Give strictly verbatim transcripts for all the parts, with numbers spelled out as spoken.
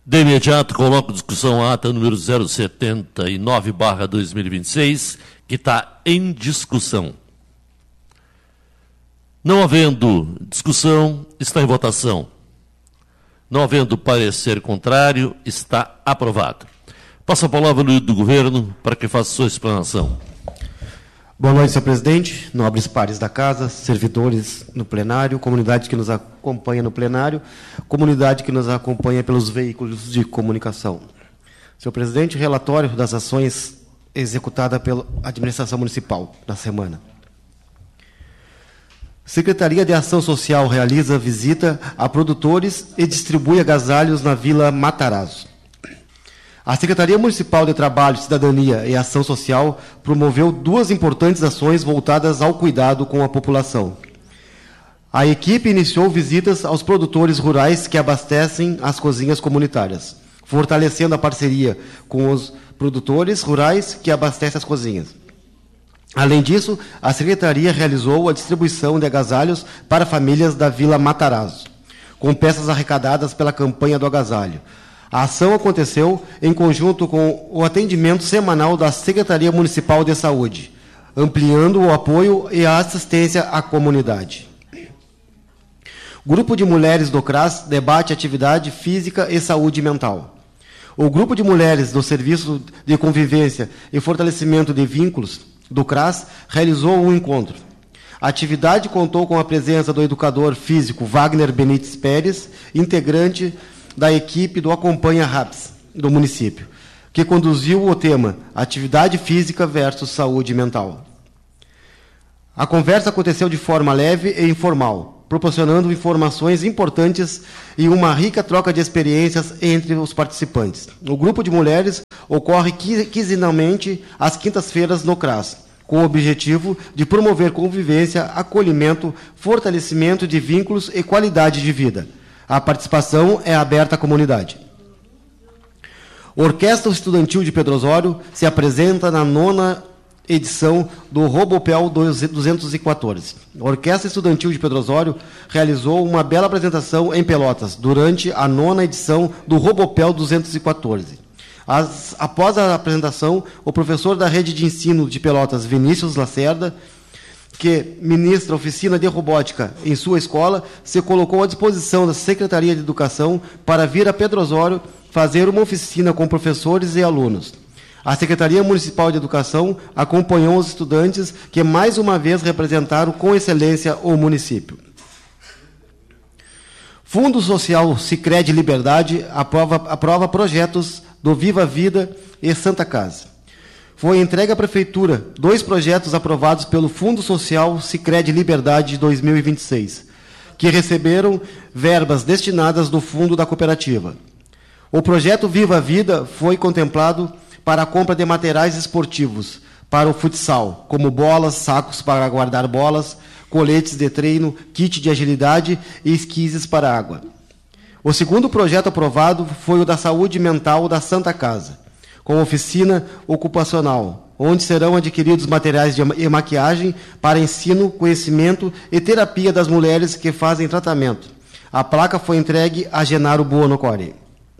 De imediato, coloco discussão a ata número zero setenta e nove barra dois mil e vinte e seis, que está em discussão. Não havendo discussão, está em votação. Não havendo parecer contrário, está aprovado. Passo a palavra ao líder do governo para que faça sua explanação. Boa noite, senhor presidente, nobres pares da casa, servidores no plenário, comunidade que nos acompanha no plenário, comunidade que nos acompanha pelos veículos de comunicação. Senhor presidente, relatório das ações executadas pela administração municipal na semana. Secretaria de Ação Social realiza visita a produtores e distribui agasalhos na Vila Matarazzo. A Secretaria Municipal de Trabalho, Cidadania e Ação Social promoveu duas importantes ações voltadas ao cuidado com a população. A equipe iniciou visitas aos produtores rurais que abastecem as cozinhas comunitárias, fortalecendo a parceria com os produtores rurais que abastecem as cozinhas. Além disso, a Secretaria realizou a distribuição de agasalhos para famílias da Vila Matarazzo, com peças arrecadadas pela campanha do agasalho. A ação aconteceu em conjunto com o atendimento semanal da Secretaria Municipal de Saúde, ampliando o apoio e a assistência à comunidade. Grupo de Mulheres do C R A S debate atividade física e saúde mental. O Grupo de Mulheres do Serviço de Convivência e Fortalecimento de Vínculos do C R A S realizou um encontro. A atividade contou com a presença do educador físico Wagner Benites Pérez, integrante da equipe do Acompanha RAPS do município, que conduziu o tema Atividade Física versus Saúde Mental. A conversa aconteceu de forma leve e informal, proporcionando informações importantes e uma rica troca de experiências entre os participantes. O grupo de mulheres ocorre quinzenalmente às quintas-feiras no C R A S, com o objetivo de promover convivência, acolhimento, fortalecimento de vínculos e qualidade de vida. A participação é aberta à comunidade. Orquestra Estudantil de Pedro Osório se apresenta na nona edição do Robopel duzentos e quatorze. A Orquestra Estudantil de Pedro Osório realizou uma bela apresentação em Pelotas, durante a nona edição do Robopel duzentos e quatorze. As, após a apresentação, o professor da Rede de Ensino de Pelotas, Vinícius Lacerda, que ministra oficina de robótica em sua escola, se colocou à disposição da Secretaria de Educação para vir a Pedro Osório fazer uma oficina com professores e alunos. A Secretaria Municipal de Educação acompanhou os estudantes que, mais uma vez, representaram com excelência o município. Fundo Social Sicredi Liberdade aprova, aprova projetos do Viva Vida e Santa Casa. Foi entregue à Prefeitura dois projetos aprovados pelo Fundo Social Sicredi Liberdade de dois mil e vinte e seis, que receberam verbas destinadas do Fundo da Cooperativa. O projeto Viva a Vida foi contemplado para a compra de materiais esportivos para o futsal, como bolas, sacos para guardar bolas, coletes de treino, kit de agilidade e esquises para água. O segundo projeto aprovado foi o da saúde mental da Santa Casa, com oficina ocupacional, onde serão adquiridos materiais de maquiagem para ensino, conhecimento e terapia das mulheres que fazem tratamento. A placa foi entregue a Genaro Buonocore,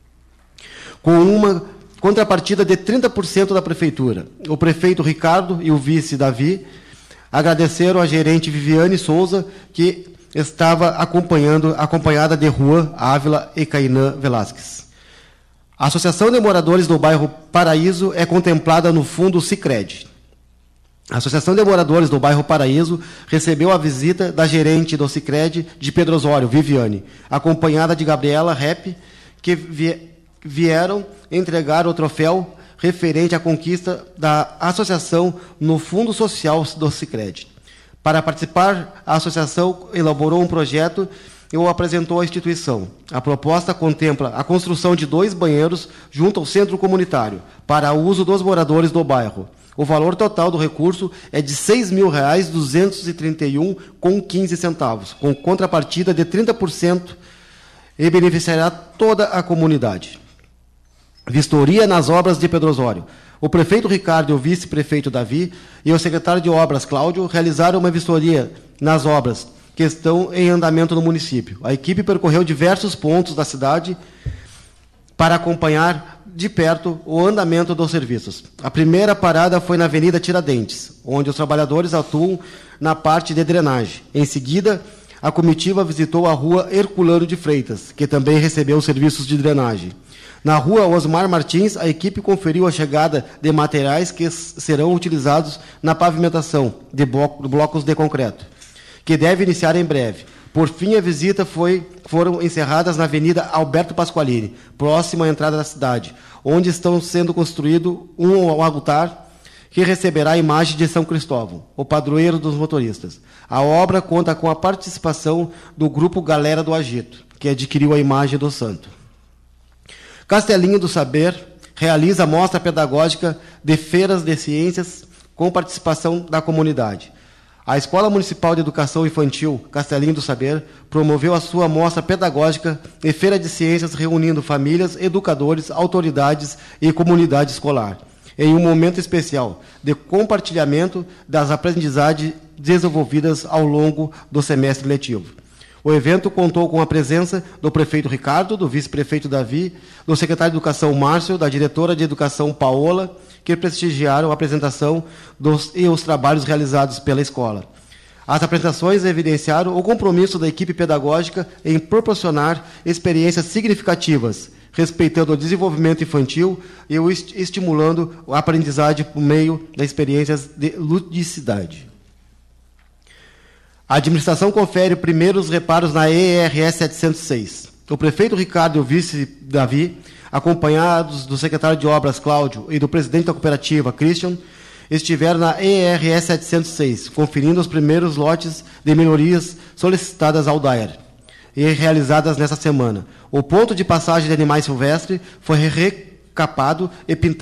com uma contrapartida de trinta por cento da Prefeitura. O prefeito Ricardo e o vice Davi agradeceram a gerente Viviane Souza, que estava acompanhando, acompanhada de Juan Ávila e Cainã Velasquez. A Associação de Moradores do Bairro Paraíso é contemplada no Fundo Sicredi. A Associação de Moradores do Bairro Paraíso recebeu a visita da gerente do Sicredi de Pedro Osório, Viviane, acompanhada de Gabriela Rep, que vieram entregar o troféu referente à conquista da associação no Fundo Social do Sicredi. Para participar, a associação elaborou um projeto e o apresentou à instituição. A proposta contempla a construção de dois banheiros junto ao centro comunitário, para uso dos moradores do bairro. O valor total do recurso é de seis mil reais, duzentos e trinta e um reais com quinze centavos, com contrapartida de trinta por cento e beneficiará toda a comunidade. Vistoria nas obras de Pedro Osório. O prefeito Ricardo e o vice-prefeito Davi e o secretário de obras, Cláudio, realizaram uma vistoria nas obras que estão em andamento no município. A equipe percorreu diversos pontos da cidade para acompanhar de perto o andamento dos serviços. A primeira parada foi na Avenida Tiradentes, onde os trabalhadores atuam na parte de drenagem. Em seguida, a comitiva visitou a rua Herculano de Freitas, que também recebeu serviços de drenagem. Na rua Osmar Martins, a equipe conferiu a chegada de materiais que serão utilizados na pavimentação de blocos de concreto, que deve iniciar em breve. Por fim, a visita foi, foram encerradas na Avenida Alberto Pasqualini, próxima à entrada da cidade, onde estão sendo construído um altar que receberá a imagem de São Cristóvão, o padroeiro dos motoristas. A obra conta com a participação do grupo Galera do Agito, que adquiriu a imagem do santo. Castelinho do Saber realiza a mostra pedagógica de feiras de ciências com participação da comunidade. A Escola Municipal de Educação Infantil Castelinho do Saber promoveu a sua mostra pedagógica e feira de ciências reunindo famílias, educadores, autoridades e comunidade escolar, em um momento especial de compartilhamento das aprendizagens desenvolvidas ao longo do semestre letivo. O evento contou com a presença do prefeito Ricardo, do vice-prefeito Davi, do secretário de Educação Márcio, da diretora de Educação Paola, que prestigiaram a apresentação dos, e os trabalhos realizados pela escola. As apresentações evidenciaram o compromisso da equipe pedagógica em proporcionar experiências significativas, respeitando o desenvolvimento infantil e o est- estimulando a aprendizagem por meio das experiências de ludicidade. A administração confere primeiros reparos na E R S setecentos e seis. O prefeito Ricardo e o vice Davi, acompanhados do secretário de Obras Cláudio e do presidente da cooperativa Christian, estiveram na E R S setecentos e seis, conferindo os primeiros lotes de melhorias solicitadas ao D A E R e realizadas nesta semana. O ponto de passagem de animais silvestres foi recapado e pintado